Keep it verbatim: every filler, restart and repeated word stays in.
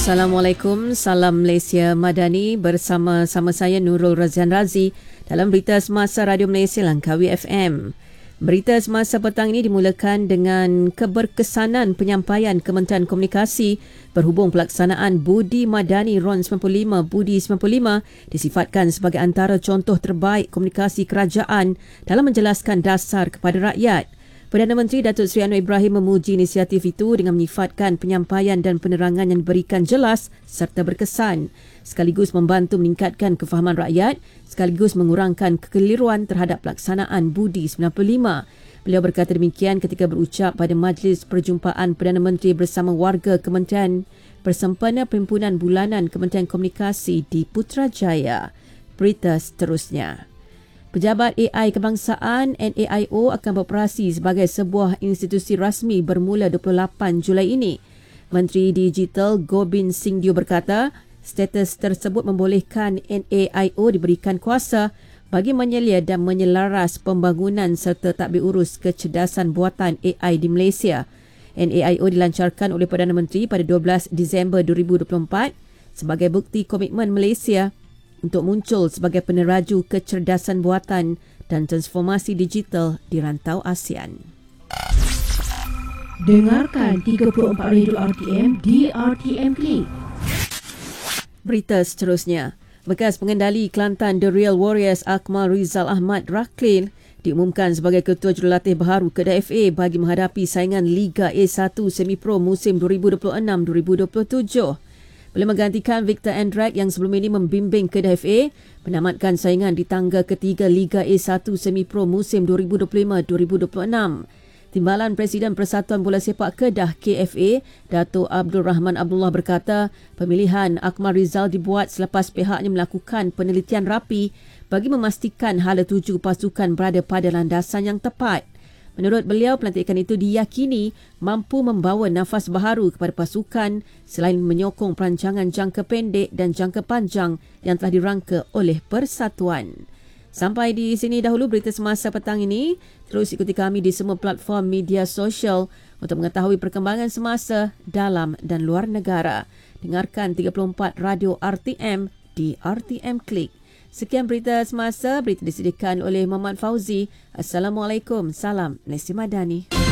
Assalamualaikum, salam Malaysia Madani, bersama-sama saya Nurul Razan Razi dalam Berita Semasa Radio Malaysia Langkawi F M. Berita Semasa petang ini dimulakan dengan keberkesanan penyampaian Kementerian Komunikasi berhubung pelaksanaan Budi Madani R O N sembilan puluh lima Budi sembilan puluh lima disifatkan sebagai antara contoh terbaik komunikasi kerajaan dalam menjelaskan dasar kepada rakyat. Perdana Menteri Datuk Seri Anwar Ibrahim memuji inisiatif itu dengan menyifatkan penyampaian dan penerangan yang diberikan jelas serta berkesan, sekaligus membantu meningkatkan kefahaman rakyat, sekaligus mengurangkan kekeliruan terhadap pelaksanaan Budi sembilan puluh lima. Beliau berkata demikian ketika berucap pada Majlis Perjumpaan Perdana Menteri bersama warga Kementerian bersempena Perhimpunan Bulanan Kementerian Komunikasi di Putrajaya. Berita seterusnya. Pejabat A I Kebangsaan N A I O akan beroperasi sebagai sebuah institusi rasmi bermula dua puluh lapan Julai ini. Menteri Digital Gobind Singh Deo berkata, status tersebut membolehkan N A I O diberikan kuasa bagi menyelia dan menyelaras pembangunan serta tadbir urus kecerdasan buatan A I di Malaysia. N A I O dilancarkan oleh Perdana Menteri pada dua belas Disember dua ribu dua puluh empat sebagai bukti komitmen Malaysia untuk muncul sebagai peneraju kecerdasan buatan dan transformasi digital di rantau ASEAN. Dengarkan tiga puluh empat Radio R T M di R T M Click. Berita seterusnya. Bekas pengendali Kelantan The Real Warriors Akmal Rizal Ahmad Raklil diumumkan sebagai Ketua Jurulatih baharu Kedah F A bagi menghadapi saingan Liga A satu Semi Pro musim dua ribu dua puluh enam dua ribu dua puluh tujuh. Beliau menggantikan Victor Andrak yang sebelum ini membimbing Kedah F A menamatkan saingan di tangga ketiga Liga A satu Semi Pro musim dua ribu dua puluh lima dua ribu dua puluh enam. Timbalan Presiden Persatuan Bola Sepak Kedah K F A, Dato' Abdul Rahman Abdullah berkata, pemilihan Akmal Rizal dibuat selepas pihaknya melakukan penelitian rapi bagi memastikan hala tuju pasukan berada pada landasan yang tepat. Menurut beliau, pelantikan itu diyakini mampu membawa nafas baharu kepada pasukan selain menyokong perancangan jangka pendek dan jangka panjang yang telah dirangka oleh Persatuan. Sampai di sini dahulu berita semasa petang ini. Terus ikuti kami di semua platform media sosial untuk mengetahui perkembangan semasa dalam dan luar negara. Dengarkan tiga puluh empat Radio R T M di R T M Click. Sekian berita semasa, berita disediakan oleh Muhammad Fauzi. Assalamualaikum, salam Malaysia Madani.